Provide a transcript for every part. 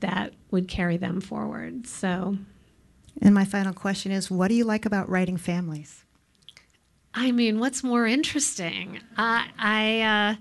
that would carry them forward. So, and my final question is, what do you like about writing families? I mean, what's more interesting? I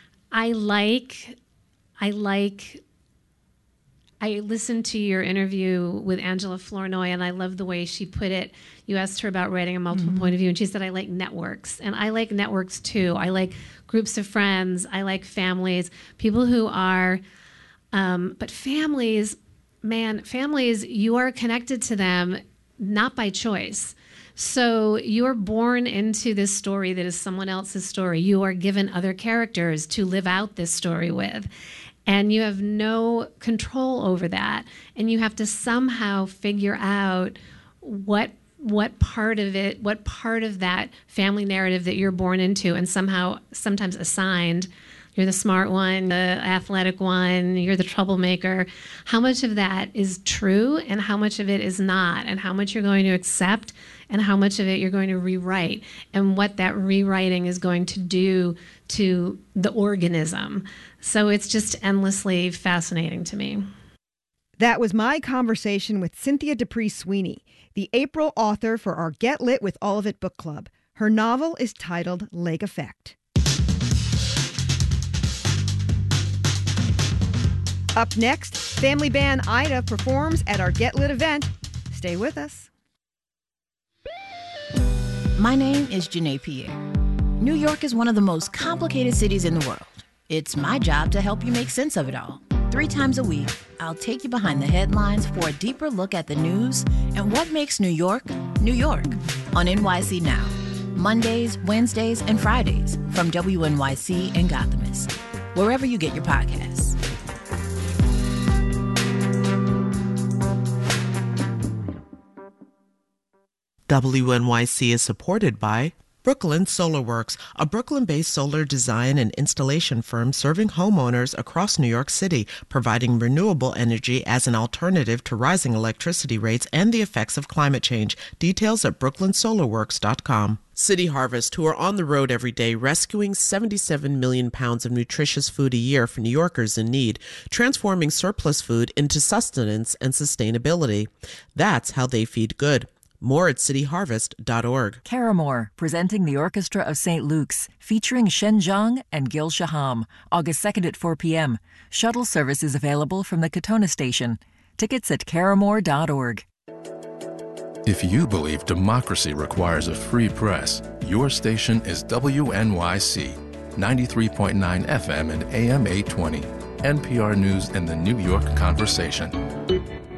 listened to your interview with Angela Flournoy, and I love the way she put it. You asked her about writing a multiple point of view, and she said, I like networks. And I like networks, too. I like groups of friends. I like families, people who are, but families, you are connected to them not by choice. So you're born into this story that is someone else's story. You are given other characters to live out this story with. And you have no control over that. And you have to somehow figure out what part of that family narrative that you're born into and sometimes assigned. You're the smart one, the athletic one, you're the troublemaker. How much of that is true and how much of it is not, and how much you're going to accept and how much of it you're going to rewrite, and what that rewriting is going to do to the organism. So it's just endlessly fascinating to me. That was my conversation with Cynthia D'Aprix Sweeney, the April author for our Get Lit with Olivet book club. Her novel is titled Lake Effect. Up next, family band Ida performs at our Get Lit event. Stay with us. My name is Janae Pierre. New York is one of the most complicated cities in the world. It's my job to help you make sense of it all. 3 times a week, I'll take you behind the headlines for a deeper look at the news and what makes New York, New York, on NYC Now. Mondays, Wednesdays, and Fridays from WNYC and Gothamist, wherever you get your podcasts. WNYC is supported by Brooklyn Solar Works, a Brooklyn-based solar design and installation firm serving homeowners across New York City, providing renewable energy as an alternative to rising electricity rates and the effects of climate change. Details at brooklynsolarworks.com. City Harvest, who are on the road every day rescuing 77 million pounds of nutritious food a year for New Yorkers in need, transforming surplus food into sustenance and sustainability. That's how they feed good. More at cityharvest.org. Caramore, presenting the Orchestra of St. Luke's, featuring Shen Zhang and Gil Shaham, August 2nd at 4 p.m. Shuttle service is available from the Katona station. Tickets at caramore.org. If you believe democracy requires a free press, your station is WNYC, 93.9 FM and AM 820, NPR News and the New York Conversation.